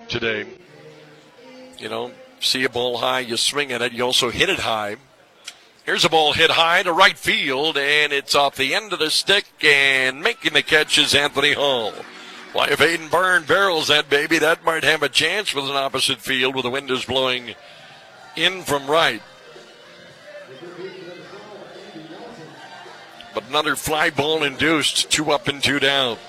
today. You know, see a ball high, you swing at it. You also hit it high. Here's a ball hit high to right field, and it's off the end of the stick, and making the catch is Anthony Hall. Why, if Aiden Byrne barrels that baby, that might have a chance with an opposite field with the wind is blowing in from right. But another fly ball induced, 2 up and 2 down.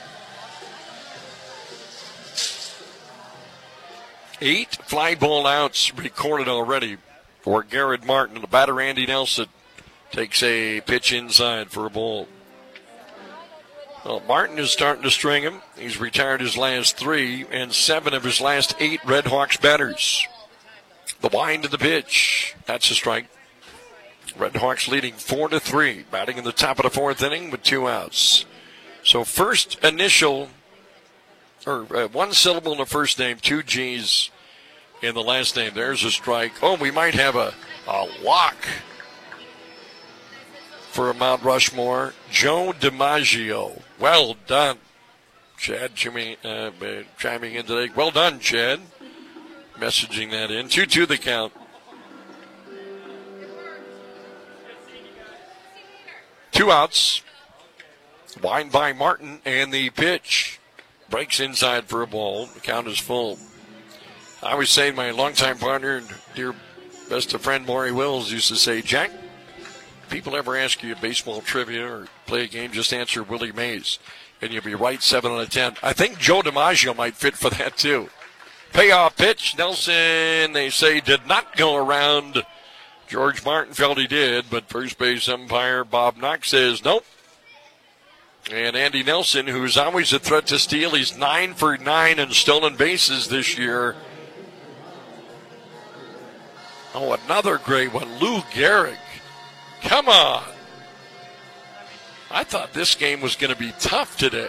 8 fly ball outs recorded already for Garrett Martin. The batter, Andy Nelson, takes a pitch inside for a ball. Well, Martin is starting to string him. He's retired his last 3 and 7 of his last 8 Red Hawks batters. The wind of the pitch. That's a strike. Red Hawks leading 4-3, batting in the top of the 4th inning with 2 outs. So first initial, or 1 syllable in the first name, 2 G's in the last name. There's a strike. Oh, we might have a lock for a Mount Rushmore. Joe DiMaggio. Well done. Chad chiming in today. Well done, Chad. Messaging that in. 2-2 the count. Two outs. Wind by Martin, and the pitch breaks inside for a ball. The count is full. I always say, my longtime partner and dear best of friend Maury Wills used to say, Jack, if people ever ask you baseball trivia or play a game, just answer Willie Mays, and you'll be right 7 out of 10. I think Joe DiMaggio might fit for that too. Payoff pitch. Nelson, they say, did not go around. George Martin felt he did, but first base umpire Bob Knox says nope. And Andy Nelson, who's always a threat to steal, he's 9 for 9 in stolen bases this year. Oh, another great one. Lou Gehrig. Come on. I thought this game was going to be tough today.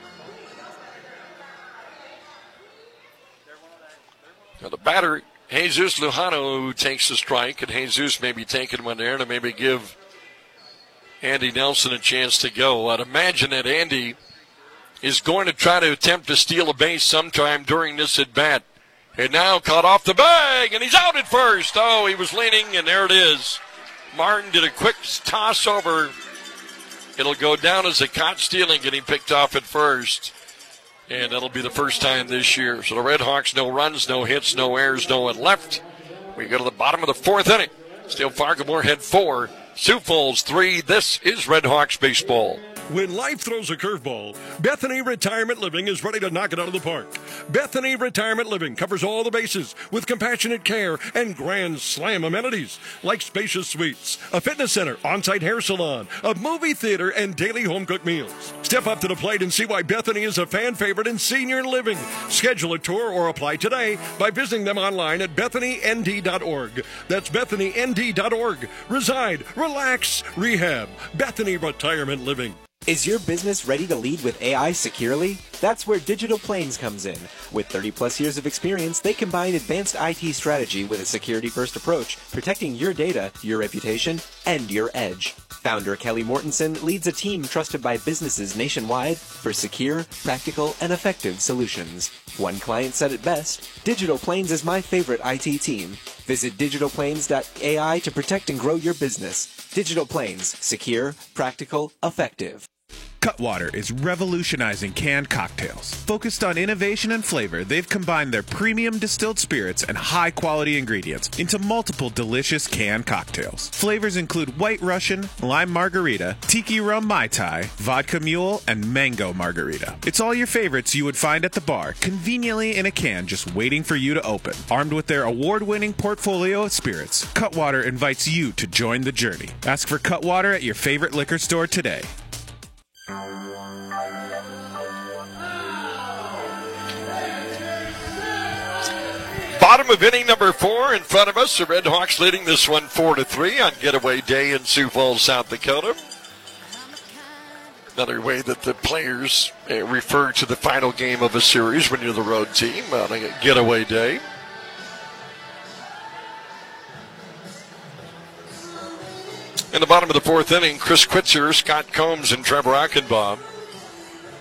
Now the batter, Jesus Lujano, who takes the strike, and Jesus may be taking one there to maybe give Andy Nelson a chance to go. I'd imagine that Andy is going to try to attempt to steal a base sometime during this at-bat. And now caught off the bag, and he's out at first. Oh, he was leaning, and there it is. Martin did a quick toss over. It'll go down as a caught stealing, getting picked off at first. And that'll be the first time this year. So the Red Hawks, no runs, no hits, no errors, no one left. We go to the bottom of the 4th inning. Still Fargo-Moorhead 4, Sioux Falls 3. This is Red Hawks baseball. When life throws a curveball, Bethany Retirement Living is ready to knock it out of the park. Bethany Retirement Living covers all the bases with compassionate care and grand slam amenities like spacious suites, a fitness center, on-site hair salon, a movie theater, and daily home-cooked meals. Step up to the plate and see why Bethany is a fan favorite in senior living. Schedule a tour or apply today by visiting them online at BethanyND.org. That's BethanyND.org. Reside, relax, rehab. Bethany Retirement Living. Is your business ready to lead with AI securely? That's where Digital Plains comes in. With 30-plus years of experience, they combine advanced IT strategy with a security-first approach, protecting your data, your reputation, and your edge. Founder Kelly Mortensen leads a team trusted by businesses nationwide for secure, practical, and effective solutions. One client said it best, Digital Plains is my favorite IT team. Visit digitalplains.ai to protect and grow your business. Digital Plains, secure, practical, effective. Cutwater is revolutionizing canned cocktails. Focused on innovation and flavor, they've combined their premium distilled spirits and high-quality ingredients into multiple delicious canned cocktails. Flavors include White Russian, Lime Margarita, Tiki Rum Mai Tai, Vodka Mule, and Mango Margarita. It's all your favorites you would find at the bar, conveniently in a can just waiting for you to open. Armed with their award-winning portfolio of spirits, Cutwater invites you to join the journey. Ask for Cutwater at your favorite liquor store today. Bottom of inning number 4 in front of us. The Red Hawks leading this one 4-3 on getaway day in Sioux Falls, South Dakota. Another way that the players refer to the final game of a series when you're the road team on a getaway day. In the bottom of the 4th inning, Chris Quitzer, Scott Combs, and Trevor Achenbaum